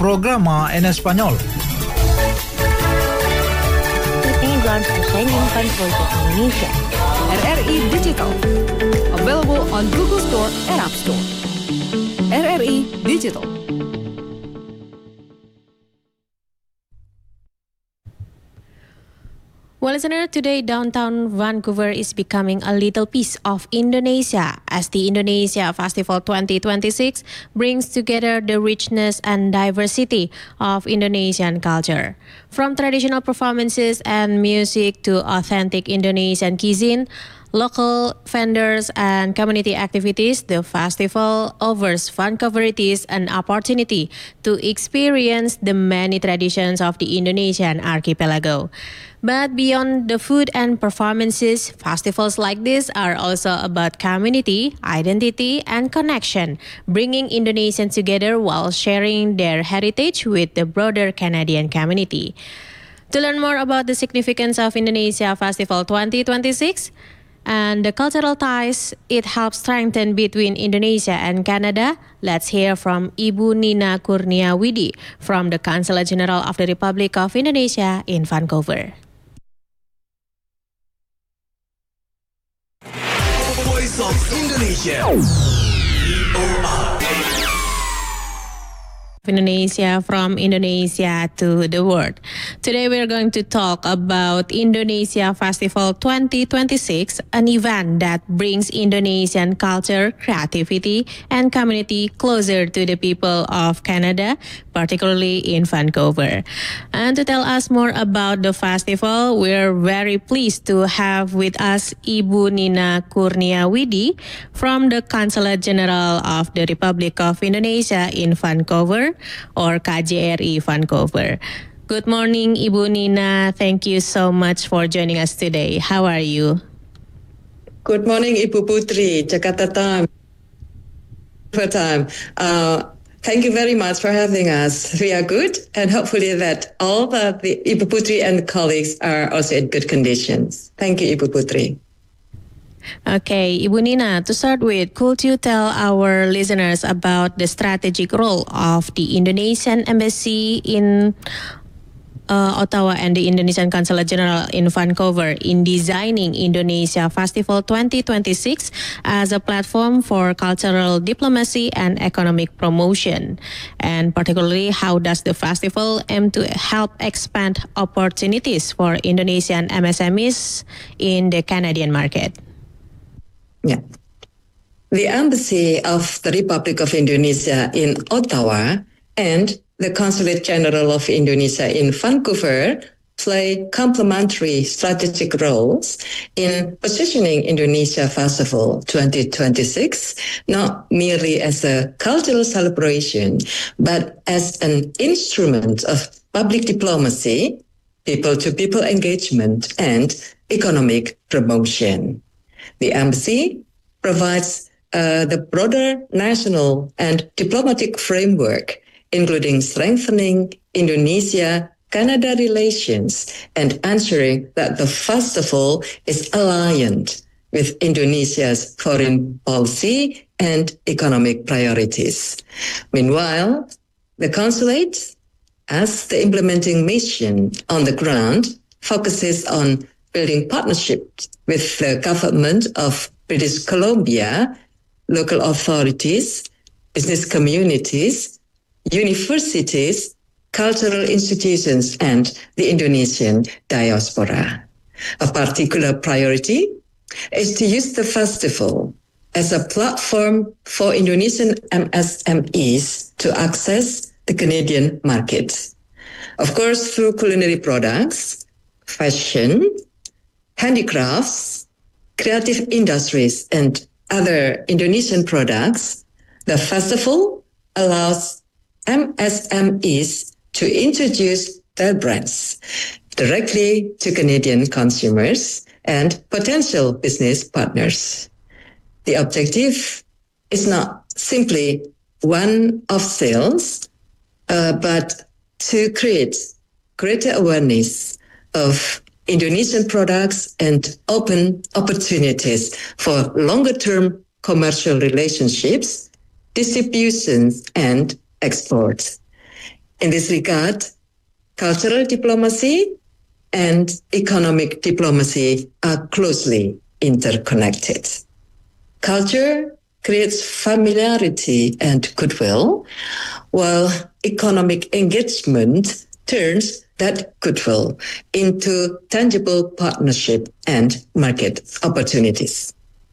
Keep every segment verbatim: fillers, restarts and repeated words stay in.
programa en español. Playground Persaingan Fun Project Indonesia. R R I Digital. Available on Google Store and App Store. R R I Digital. Well, listener, today downtown Vancouver is becoming a little piece of Indonesia as the Indonesia Festival twenty twenty-six brings together the richness and diversity of Indonesian culture. From traditional performances and music to authentic Indonesian cuisine, local vendors and community activities, the festival offers Vancouverites an opportunity to experience the many traditions of the Indonesian archipelago. But beyond the food and performances, festivals like this are also about community, identity, and connection, bringing Indonesians together while sharing their heritage with the broader Canadian community. To learn more about the significance of Indonesia Festival twenty twenty-six, and the cultural ties it helps strengthen between Indonesia and Canada, let's hear from Ibu Nina Kurniawidi from the Consulate General of the Republic of Indonesia in Vancouver. Voice of Indonesia. V O R. Indonesia, from Indonesia to the world. Today we're going to talk about Indonesia Festival twenty twenty-six, an event that brings Indonesian culture, creativity, and community closer to the people of Canada, particularly in Vancouver. And to tell us more about the festival, we're very pleased to have with us Ibu Nina Kurniawidi from the Consulate General of the Republic of Indonesia in Vancouver, or K J R I Vancouver. Good morning, Ibu Nina. Thank you so much for joining us today. How are you? Good morning, Ibu Putri, Jakarta time. For time. Uh, thank you very much for having us. We are good, and hopefully that all the, the Ibu Putri and colleagues are also in good conditions. Thank you, Ibu Putri. Okay, Ibu Nina, to start with, could you tell our listeners about the strategic role of the Indonesian Embassy in uh, Ottawa and the Indonesian Consulate General in Vancouver in designing Indonesia Festival twenty twenty-six as a platform for cultural diplomacy and economic promotion? And particularly, how does the festival aim to help expand opportunities for Indonesian M S M Es in the Canadian market? Yeah. The Embassy of the Republic of Indonesia in Ottawa and the Consulate General of Indonesia in Vancouver play complementary strategic roles in positioning Indonesia Festival twenty twenty-six not merely as a cultural celebration, but as an instrument of public diplomacy, people-to-people engagement, and economic promotion. The embassy provides uh, the broader national and diplomatic framework, including strengthening Indonesia-Canada relations and ensuring that the festival is aligned with Indonesia's foreign policy and economic priorities. Meanwhile, the consulate, as the implementing mission on the ground, focuses on building partnerships with the government of British Columbia, local authorities, business communities, universities, cultural institutions, and the Indonesian diaspora. A particular priority is to use the festival as a platform for Indonesian M S M Es to access the Canadian market. Of course, through culinary products, fashion, handicrafts, creative industries, and other Indonesian products, the festival allows M S M Es to introduce their brands directly to Canadian consumers and potential business partners. The objective is not simply one of sales, uh, but to create greater awareness of Indonesian products and open opportunities for longer-term commercial relationships, distributions, and exports. In this regard, cultural diplomacy and economic diplomacy are closely interconnected. Culture creates familiarity and goodwill, while economic engagement turns that goodwill into tangible partnership and market opportunities.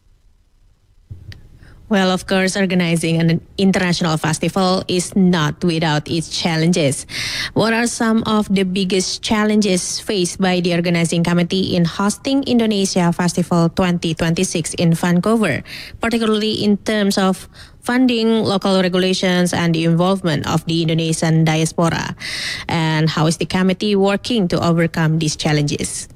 Well, of course, organizing an international festival is not without its challenges. What are some of the biggest challenges faced by the organizing committee in hosting Indonesia Festival twenty twenty-six in Vancouver, particularly in terms of funding, local regulations, and the involvement of the Indonesian diaspora? And how is the committee working to overcome these challenges?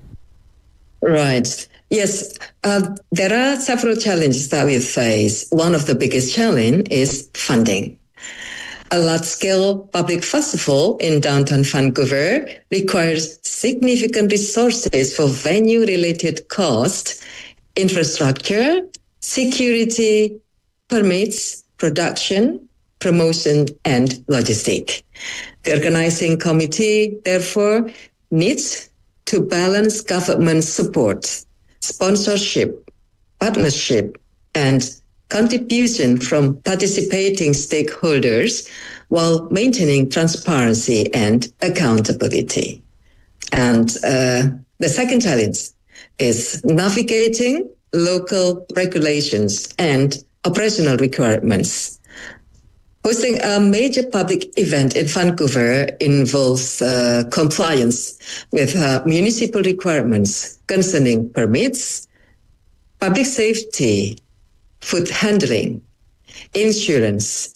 Right. Yes, uh, there are several challenges that we face. One of the biggest challenge is funding. A large-scale public festival in downtown Vancouver requires significant resources for venue-related costs, infrastructure, security, permits, production, promotion, and logistics. The organizing committee, therefore, needs to balance government support, sponsorship, partnership, and contribution from participating stakeholders while maintaining transparency and accountability. And uh, the second challenge is navigating local regulations and operational requirements. Hosting a major public event in Vancouver involves uh, compliance with uh, municipal requirements concerning permits, public safety, food handling, insurance,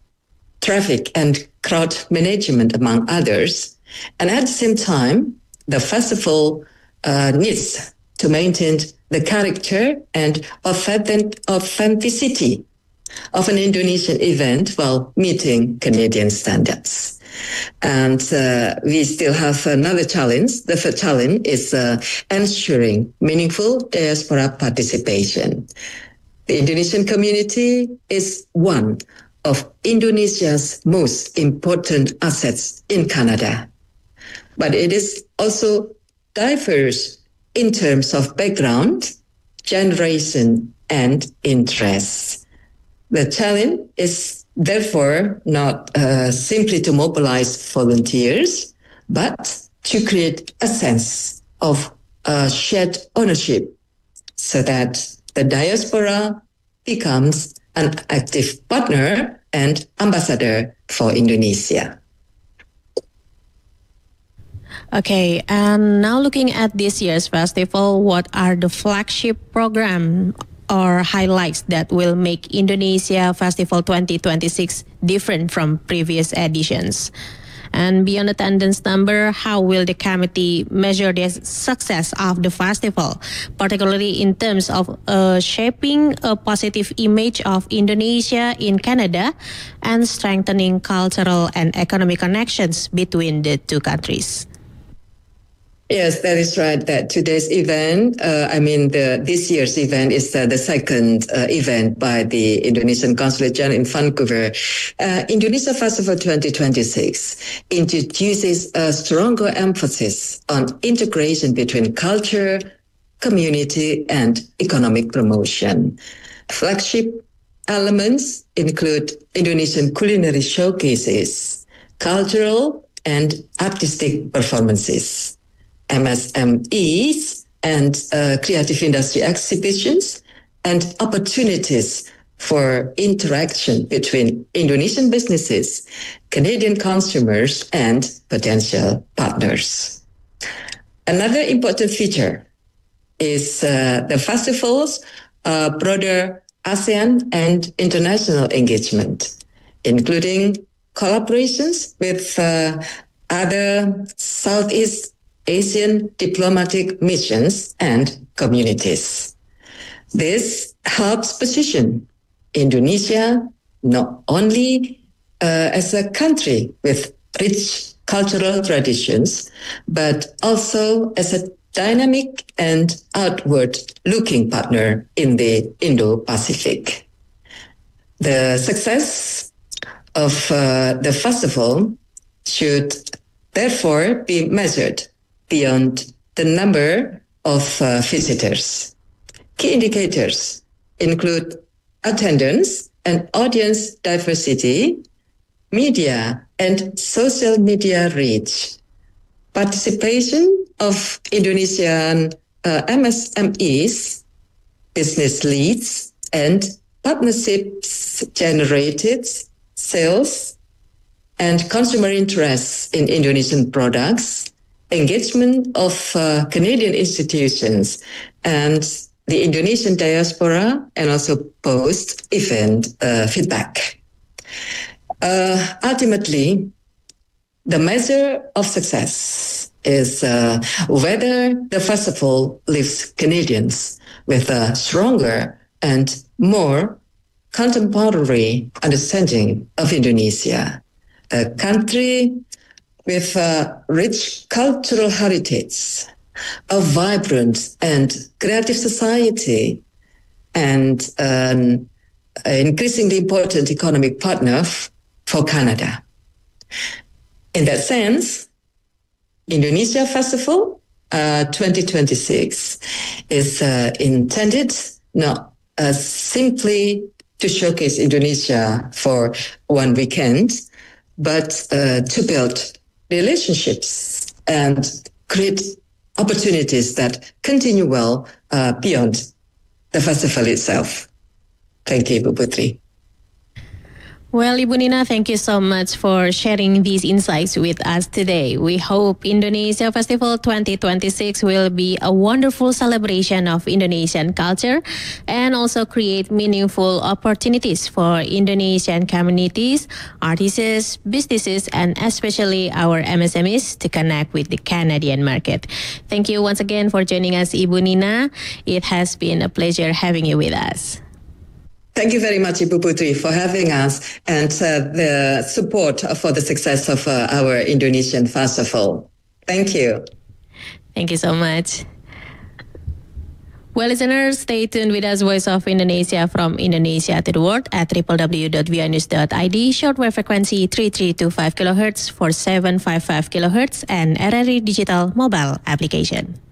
traffic and crowd management, among others. And at the same time, the festival uh, needs to maintain the character and authentic- authenticity of an Indonesian event while meeting Canadian standards. And uh, we still have another challenge. The third challenge is uh, ensuring meaningful diaspora participation. The Indonesian community is one of Indonesia's most important assets in Canada. But it is also diverse in terms of background, generation, and interests. The challenge is therefore not uh, simply to mobilize volunteers, but to create a sense of uh, shared ownership so that the diaspora becomes an active partner and ambassador for Indonesia. Okay, and now looking at this year's festival, what are the flagship program or highlights that will make Indonesia Festival twenty twenty-six different from previous editions? And beyond attendance number, how will the committee measure the success of the festival, particularly in terms of uh, shaping a positive image of Indonesia in Canada and strengthening cultural and economic connections between the two countries? Yes, that is right. That today's event, uh, I mean, the this year's event is uh, the second uh, event by the Indonesian Consulate General in Vancouver. Uh, Indonesia Festival twenty twenty-six introduces a stronger emphasis on integration between culture, community, and economic promotion. Flagship elements include Indonesian culinary showcases, cultural and artistic performances, M S M Es and uh, creative industry exhibitions, and opportunities for interaction between Indonesian businesses, Canadian consumers, and potential partners. Another important feature is uh, the festival's uh, broader ASEAN and international engagement, including collaborations with uh, other Southeast Asian diplomatic missions and communities. This helps position Indonesia not only uh, as a country with rich cultural traditions, but also as a dynamic and outward-looking partner in the Indo-Pacific. The success of uh, the festival should therefore be measured beyond the number of uh, visitors. Key indicators include attendance and audience diversity, media and social media reach, participation of Indonesian uh, M S M Es, business leads, and partnerships generated sales and consumer interest in Indonesian products, engagement of uh, Canadian institutions and the Indonesian diaspora, and also post-event uh, feedback. Uh, ultimately, the measure of success is uh, whether the festival leaves Canadians with a stronger and more contemporary understanding of Indonesia, a country with a rich cultural heritage, a vibrant and creative society, and an increasingly important economic partner f- for Canada. In that sense, Indonesia Festival uh, twenty twenty-six is uh, intended not uh, simply to showcase Indonesia for one weekend, but uh, to build relationships and create opportunities that continue well uh, beyond the festival itself. Thank you, Ibu Putri. Well, Ibu Nina, thank you so much for sharing these insights with us today. We hope Indonesia Festival twenty twenty-six will be a wonderful celebration of Indonesian culture and also create meaningful opportunities for Indonesian communities, artists, businesses, and especially our M S M Es to connect with the Canadian market. Thank you once again for joining us, Ibu Nina. It has been a pleasure having you with us. Thank you very much, Ibu Putri, for having us and uh, the support for the success of uh, our Indonesian festival. Thank you. Thank you so much. Well, listeners, stay tuned with us, Voice of Indonesia from Indonesia to the world at w w w dot v i news dot i d, shortwave frequency three three two five kilohertz, four seven five five kilohertz, and R R I Digital mobile application.